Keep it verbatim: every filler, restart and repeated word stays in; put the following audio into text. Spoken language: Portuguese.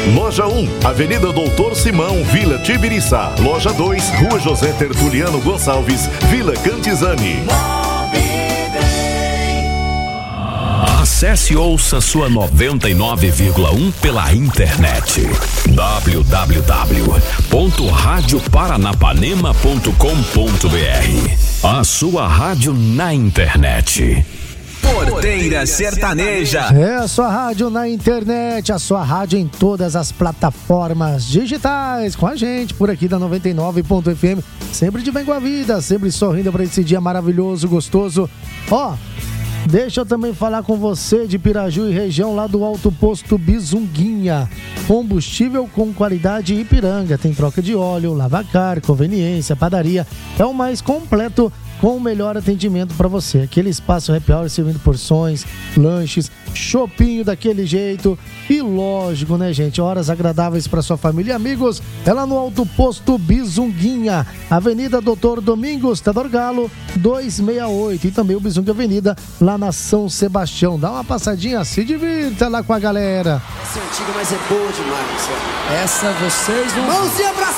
Loja um, Avenida Doutor Simão, Vila Tibiriçá. Loja dois, Rua José Tertuliano Gonçalves, Vila Cantizani. Acesse e ouça sua noventa e nove vírgula um pela internet. w w w ponto rádio paranapanema ponto com ponto b r. A sua rádio na internet. Porteira Sertaneja. É a sua rádio na internet, a sua rádio em todas as plataformas digitais. Com a gente por aqui da noventa e nove ponto f m. Sempre de bem com a vida, sempre sorrindo para esse dia maravilhoso, gostoso. Ó, deixa eu também falar com você de Piraju e região, lá do Alto Posto Bizunguinha. Combustível com qualidade Ipiranga. Tem troca de óleo, lavacar, conveniência, padaria. É o mais completo, com o melhor atendimento para você. Aquele espaço happy hour servindo porções, lanches, chopinho daquele jeito. E lógico, né, gente? Horas agradáveis para sua família e amigos. É lá no Alto Posto Bizunguinha, Avenida Doutor Domingos Tador Galo, duzentos e sessenta e oito. E também o Bizunga Avenida, lá na São Sebastião. Dá uma passadinha, se divirta lá com a galera. Essa é antiga, mas é boa demais. Essa vocês vão... Mãozinha pra